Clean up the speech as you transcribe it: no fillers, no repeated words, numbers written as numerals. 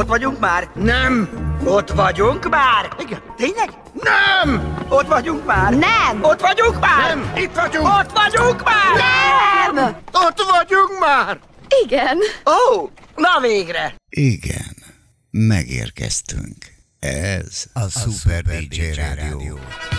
Ott vagyunk már? Nem! Ott vagyunk már? Igen. Tényleg? Nem! Ott vagyunk már? Nem! Ott vagyunk már? Nem! Itt vagyunk! Ott vagyunk már? Nem! Ott vagyunk már! Igen. Ó, na végre! Igen, megérkeztünk. Ez a Super DJ Rádió.